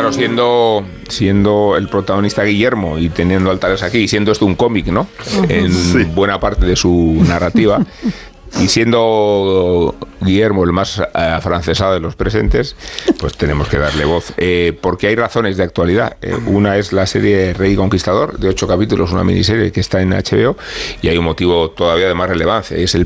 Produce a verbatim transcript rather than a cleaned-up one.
claro, siendo, siendo el protagonista Guillermo y teniendo altares aquí, y siendo esto un cómic, ¿no? En sí. buena parte de su narrativa. Y siendo Guillermo el más afrancesado de los presentes, pues tenemos que darle voz. Eh, porque hay razones de actualidad. Eh, una es la serie Rey Conquistador, de ocho capítulos, una miniserie que está en H B O, y hay un motivo todavía de más relevancia, y es el